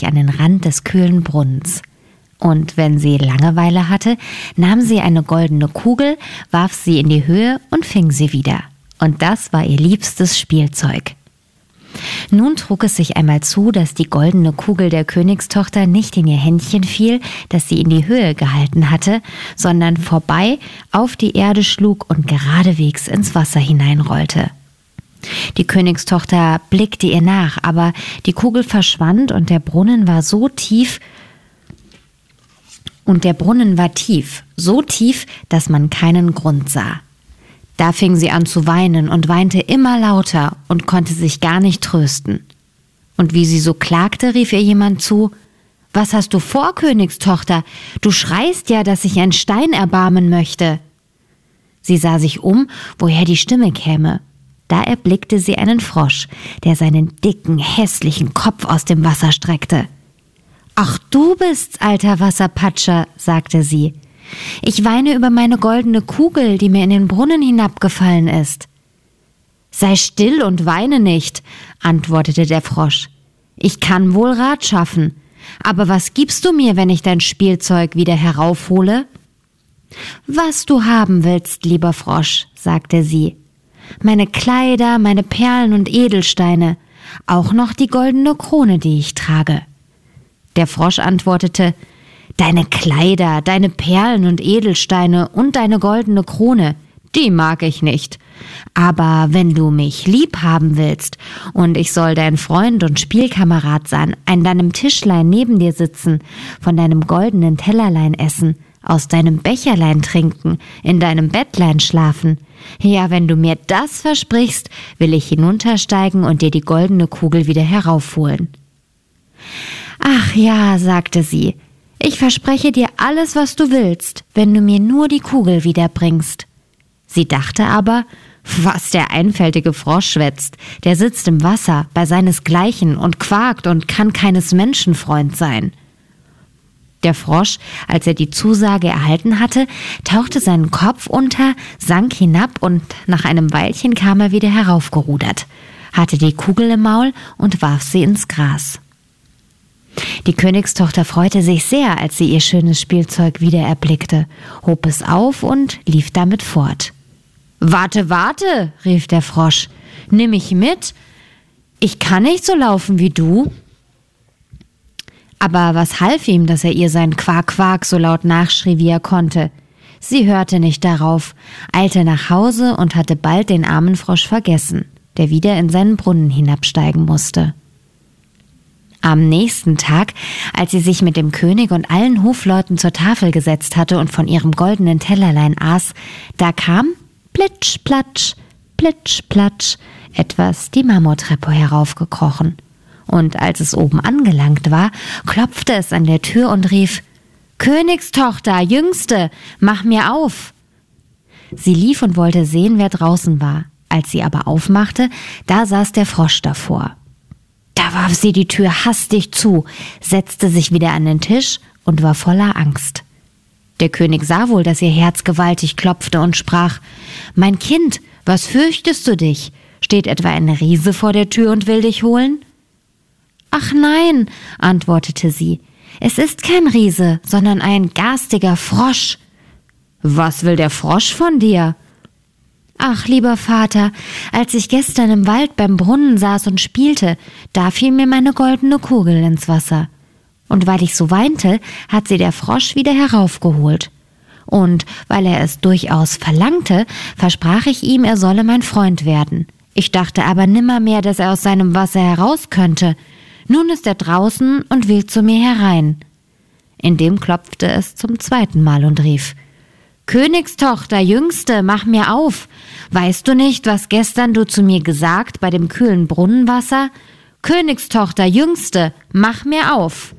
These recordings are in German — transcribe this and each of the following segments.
sich an den Rand des kühlen Brunnens. Und wenn sie Langeweile hatte, nahm sie eine goldene Kugel, warf sie in die Höhe und fing sie wieder. Und das war ihr liebstes Spielzeug. Nun trug es sich einmal zu, dass die goldene Kugel der Königstochter nicht in ihr Händchen fiel, das sie in die Höhe gehalten hatte, sondern vorbei auf die Erde schlug und geradewegs ins Wasser hineinrollte. Die Königstochter blickte ihr nach, aber die Kugel verschwand und der Brunnen war tief, so tief, dass man keinen Grund sah. Da fing sie an zu weinen und weinte immer lauter und konnte sich gar nicht trösten. Und wie sie so klagte, rief ihr jemand zu: »Was hast du vor, Königstochter? Du schreist ja, dass sich ein Stein erbarmen möchte.« Sie sah sich um, woher die Stimme käme. Da erblickte sie einen Frosch, der seinen dicken, hässlichen Kopf aus dem Wasser streckte. »Ach, du bist's, alter Wasserpatscher«, sagte sie. »Ich weine über meine goldene Kugel, die mir in den Brunnen hinabgefallen ist.« »Sei still und weine nicht«, antwortete der Frosch. »Ich kann wohl Rat schaffen. Aber was gibst du mir, wenn ich dein Spielzeug wieder heraufhole?« »Was du haben willst, lieber Frosch«, sagte sie. »Meine Kleider, meine Perlen und Edelsteine, auch noch die goldene Krone, die ich trage.« Der Frosch antwortete: »Deine Kleider, deine Perlen und Edelsteine und deine goldene Krone, die mag ich nicht. Aber wenn du mich lieb haben willst und ich soll dein Freund und Spielkamerad sein, an deinem Tischlein neben dir sitzen, von deinem goldenen Tellerlein essen, aus deinem Becherlein trinken, in deinem Bettlein schlafen, ja, wenn du mir das versprichst, will ich hinuntersteigen und dir die goldene Kugel wieder heraufholen.« »Ach ja«, sagte sie, »ich verspreche dir alles, was du willst, wenn du mir nur die Kugel wiederbringst.« Sie dachte aber: »Was der einfältige Frosch schwätzt, der sitzt im Wasser bei seinesgleichen und quakt und kann keines Menschen Freund sein.« Der Frosch, als er die Zusage erhalten hatte, tauchte seinen Kopf unter, sank hinab und nach einem Weilchen kam er wieder heraufgerudert, hatte die Kugel im Maul und warf sie ins Gras. Die Königstochter freute sich sehr, als sie ihr schönes Spielzeug wieder erblickte, hob es auf und lief damit fort. »Warte, warte«, rief der Frosch, »nimm mich mit. Ich kann nicht so laufen wie du.« Aber was half ihm, dass er ihr sein Quak, Quak so laut nachschrie, wie er konnte? Sie hörte nicht darauf, eilte nach Hause und hatte bald den armen Frosch vergessen, der wieder in seinen Brunnen hinabsteigen musste. Am nächsten Tag, als sie sich mit dem König und allen Hofleuten zur Tafel gesetzt hatte und von ihrem goldenen Tellerlein aß, da kam, plitsch, platsch, etwas die Marmortreppe heraufgekrochen. Und als es oben angelangt war, klopfte es an der Tür und rief: »Königstochter, Jüngste, mach mir auf!« Sie lief und wollte sehen, wer draußen war. Als sie aber aufmachte, da saß der Frosch davor. Da warf sie die Tür hastig zu, setzte sich wieder an den Tisch und war voller Angst. Der König sah wohl, dass ihr Herz gewaltig klopfte und sprach: »Mein Kind, was fürchtest du dich? Steht etwa ein Riese vor der Tür und will dich holen?« »Ach nein«, antwortete sie, »es ist kein Riese, sondern ein garstiger Frosch.« »Was will der Frosch von dir?« »Ach, lieber Vater, als ich gestern im Wald beim Brunnen saß und spielte, da fiel mir meine goldene Kugel ins Wasser. Und weil ich so weinte, hat sie der Frosch wieder heraufgeholt. Und weil er es durchaus verlangte, versprach ich ihm, er solle mein Freund werden. Ich dachte aber nimmermehr, dass er aus seinem Wasser heraus könnte. Nun ist er draußen und will zu mir herein.« Indem klopfte es zum zweiten Mal und rief: »Königstochter, Jüngste, mach mir auf! Weißt du nicht, was gestern du zu mir gesagt bei dem kühlen Brunnenwasser? Königstochter, Jüngste, mach mir auf!«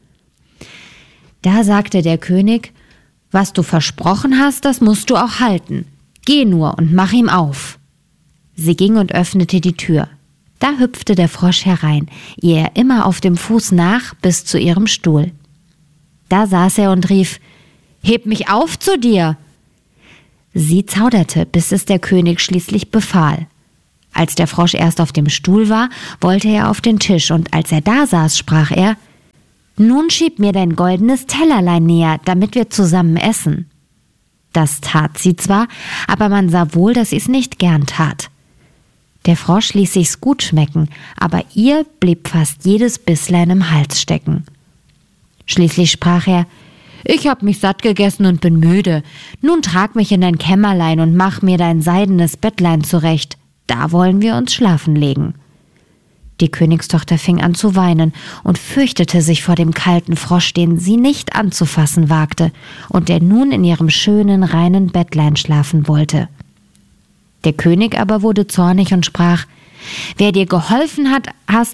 Da sagte der König: »Was du versprochen hast, das musst du auch halten. Geh nur und mach ihm auf.« Sie ging und öffnete die Tür. Da hüpfte der Frosch herein, ihr immer auf dem Fuß nach bis zu ihrem Stuhl. Da saß er und rief: »Heb mich auf zu dir!« Sie zauderte, bis es der König schließlich befahl. Als der Frosch erst auf dem Stuhl war, wollte er auf den Tisch, und als er da saß, sprach er: »Nun schieb mir dein goldenes Tellerlein näher, damit wir zusammen essen.« Das tat sie zwar, aber man sah wohl, dass sie es nicht gern tat. Der Frosch ließ sich's gut schmecken, aber ihr blieb fast jedes Bisslein im Hals stecken. Schließlich sprach er: »Ich hab mich satt gegessen und bin müde. Nun trag mich in dein Kämmerlein und mach mir dein seidenes Bettlein zurecht. Da wollen wir uns schlafen legen.« Die Königstochter fing an zu weinen und fürchtete sich vor dem kalten Frosch, den sie nicht anzufassen wagte und der nun in ihrem schönen, reinen Bettlein schlafen wollte. Der König aber wurde zornig und sprach: »Wer dir geholfen hat,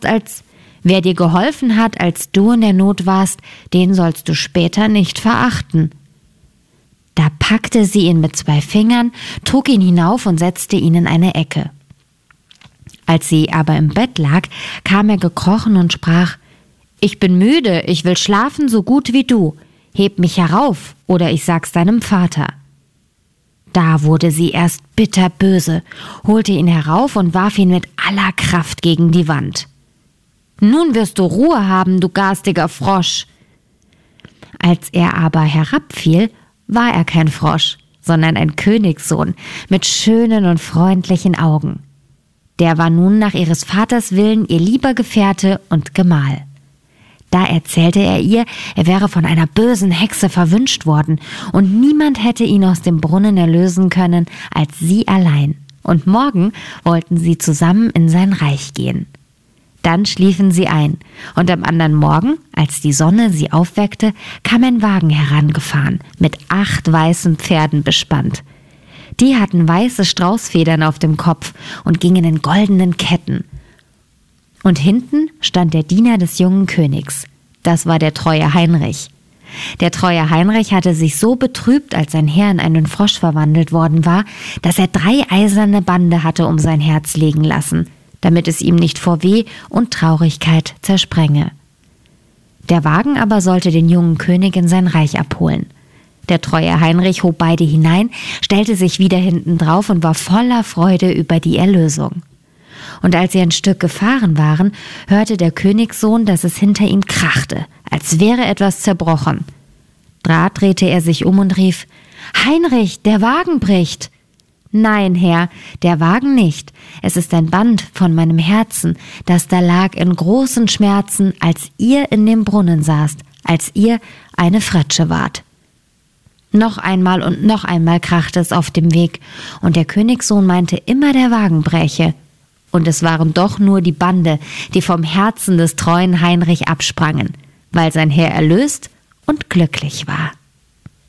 als du in der Not warst, den sollst du später nicht verachten.« Da packte sie ihn mit 2 Fingern, trug ihn hinauf und setzte ihn in eine Ecke. Als sie aber im Bett lag, kam er gekrochen und sprach: »Ich bin müde, ich will schlafen so gut wie du. Heb mich herauf, oder ich sag's deinem Vater.« Da wurde sie erst bitterböse, holte ihn herauf und warf ihn mit aller Kraft gegen die Wand. »Nun wirst du Ruhe haben, du garstiger Frosch!« Als er aber herabfiel, war er kein Frosch, sondern ein Königssohn mit schönen und freundlichen Augen. Der war nun nach ihres Vaters Willen ihr lieber Gefährte und Gemahl. Da erzählte er ihr, er wäre von einer bösen Hexe verwünscht worden und niemand hätte ihn aus dem Brunnen erlösen können als sie allein. Und morgen wollten sie zusammen in sein Reich gehen. Dann schliefen sie ein und am anderen Morgen, als die Sonne sie aufweckte, kam ein Wagen herangefahren, mit 8 weißen Pferden bespannt. Die hatten weiße Straußfedern auf dem Kopf und gingen in goldenen Ketten. Und hinten stand der Diener des jungen Königs. Das war der treue Heinrich. Der treue Heinrich hatte sich so betrübt, als sein Herr in einen Frosch verwandelt worden war, dass er 3 eiserne Bande hatte um sein Herz legen lassen, damit es ihm nicht vor Weh und Traurigkeit zersprenge. Der Wagen aber sollte den jungen König in sein Reich abholen. Der treue Heinrich hob beide hinein, stellte sich wieder hinten drauf und war voller Freude über die Erlösung. Und als sie ein Stück gefahren waren, hörte der Königssohn, dass es hinter ihm krachte, als wäre etwas zerbrochen. Da drehte er sich um und rief: »Heinrich, der Wagen bricht!« »Nein, Herr, der Wagen nicht. Es ist ein Band von meinem Herzen, das da lag in großen Schmerzen, als ihr in dem Brunnen saßt, als ihr eine Fritsche wart.« Noch einmal und noch einmal krachte es auf dem Weg, und der Königssohn meinte immer, der Wagen bräche. Und es waren doch nur die Bande, die vom Herzen des treuen Heinrich absprangen, weil sein Herr erlöst und glücklich war.